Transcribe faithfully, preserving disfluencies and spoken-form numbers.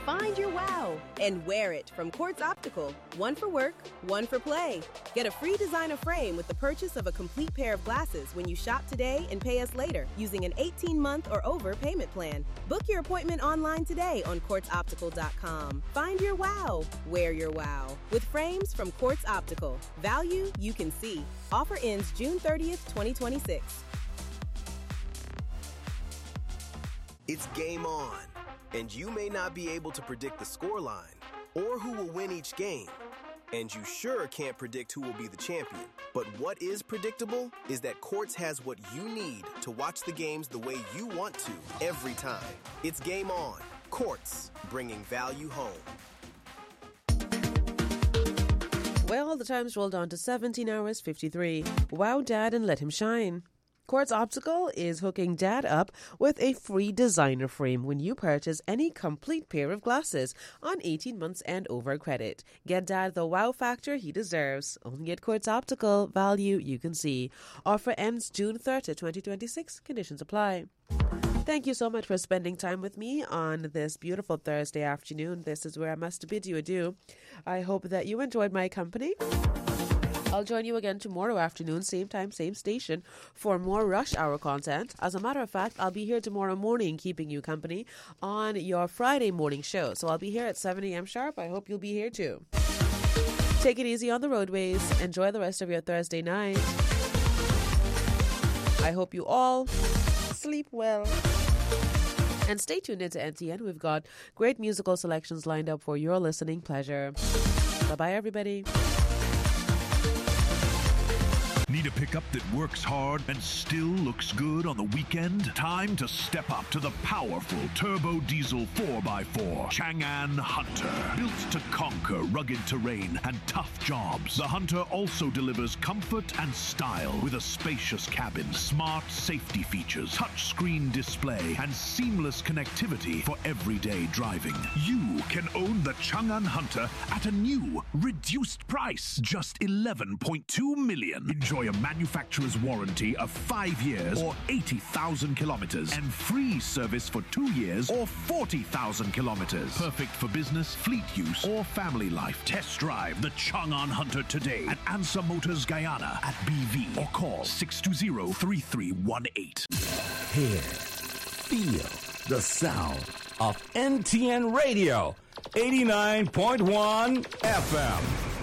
Find your wow and wear it from Quartz Optical. One for work, one for play. Get a free designer frame with the purchase of a complete pair of glasses when you shop today and pay us later using an eighteen-month or over payment plan. Book your appointment online today on quartz optical dot com. Find your wow, wear your wow. With frames from Quartz Optical. Value you can see. Offer ends June thirtieth, twenty twenty-six. It's game on, and you may not be able to predict the scoreline or who will win each game, and you sure can't predict who will be the champion. But what is predictable is that Quartz has what you need to watch the games the way you want to every time. It's game on. Quartz, bringing value home. Well, the time's rolled on to seventeen hours fifty-three. Wow Dad and let him shine. Quartz Optical is hooking Dad up with a free designer frame when you purchase any complete pair of glasses on eighteen months and over credit. Get Dad the wow factor he deserves. Only at Quartz Optical. Value you can see. Offer ends June thirtieth, twenty twenty-six. Conditions apply. Thank you so much for spending time with me on this beautiful Thursday afternoon. This is where I must bid you adieu. I hope that you enjoyed my company. I'll join you again tomorrow afternoon, same time, same station, for more Rush Hour content. As a matter of fact, I'll be here tomorrow morning keeping you company on your Friday morning show. So I'll be here at seven a.m. sharp. I hope you'll be here too. Take it easy on the roadways. Enjoy the rest of your Thursday night. I hope you all sleep well. And stay tuned into N T N. We've got great musical selections lined up for your listening pleasure. Bye-bye, everybody. Need a pickup that works hard and still looks good on the weekend? Time to step up to the powerful turbo diesel four by four Chang'an Hunter. Built to conquer rugged terrain and tough jobs, the Hunter also delivers comfort and style with a spacious cabin, smart safety features, touchscreen display, and seamless connectivity for everyday driving. You can own the Chang'an Hunter at a new, reduced price, just eleven point two million. Enjoy a manufacturer's warranty of five years or eighty thousand kilometers and free service for two years or forty thousand kilometers. Perfect for business, fleet use, or family life. Test drive the Chang'an Hunter today at Ansa Motors Guyana at B V or call six two zero, three three one eight. Hear, feel the sound of N T N Radio, eighty-nine point one F M.